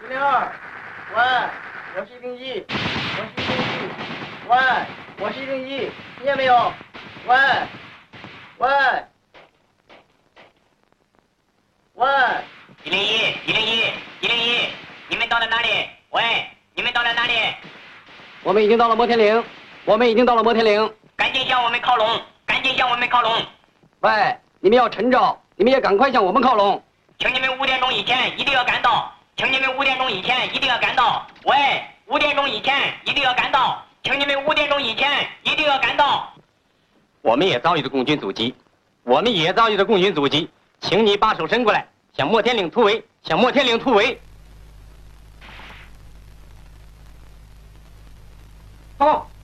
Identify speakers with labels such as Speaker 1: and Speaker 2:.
Speaker 1: 102，喂，我是101，我是101，喂，我是101，听见没有？喂，喂，喂
Speaker 2: ，101，你们到了哪里？喂，你们到了哪里？
Speaker 3: 我们已经到了摩天岭，我们已经到了摩天岭，
Speaker 2: 赶紧向我们靠拢，赶紧向我们靠拢！
Speaker 3: 喂，你们要趁着，你们也赶快向我们靠拢，
Speaker 2: 请你们5点钟以前一定要赶到，请你们5点钟以前一定要赶到。喂，5点钟以前一定要赶到，请你们5点钟以前一定要赶到。
Speaker 4: 我们也遭遇着共军阻击，我们也遭遇着共军阻击，请你把手伸过来，向摩天岭突围，向摩天岭突围。
Speaker 3: 报告。